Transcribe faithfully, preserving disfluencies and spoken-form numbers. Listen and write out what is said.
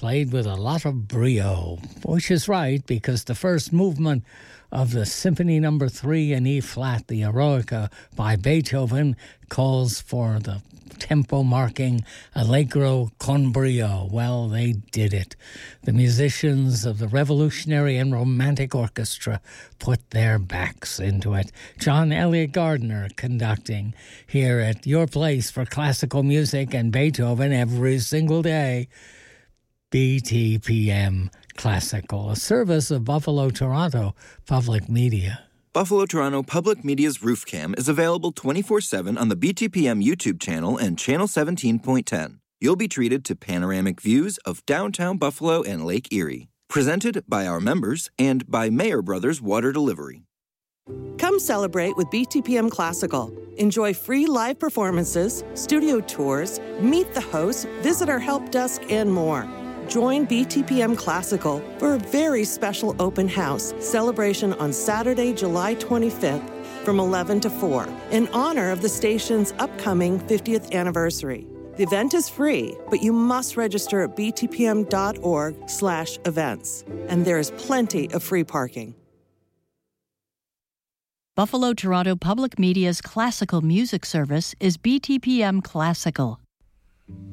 played with a lot of brio, which is right because the first movement of the Symphony Number Three in E-flat, the Eroica by Beethoven, calls for the tempo marking Allegro con brio. Well, they did it. The musicians of the Revolutionary and Romantic Orchestra put their backs into it. John Elliott Gardner conducting here at your place for classical music and Beethoven every single day. B T P M Classical, a service of Buffalo Toronto Public Media. Buffalo Toronto Public Media's Roof Cam is available twenty-four seven on the B T P M YouTube channel and Channel seventeen point ten. You'll be treated to panoramic views of downtown Buffalo and Lake Erie. Presented by our members and by Mayer Brothers Water Delivery. Come celebrate with B T P M Classical. Enjoy free live performances, studio tours, meet the hosts, visit our help desk, and more. Join B T P M Classical for a very special open house celebration on Saturday, July twenty-fifth from eleven to four in honor of the station's upcoming fiftieth anniversary. The event is free, but you must register at btpm.org slash events. And there is plenty of free parking. Buffalo Toronto Public Media's classical music service is B T P M Classical.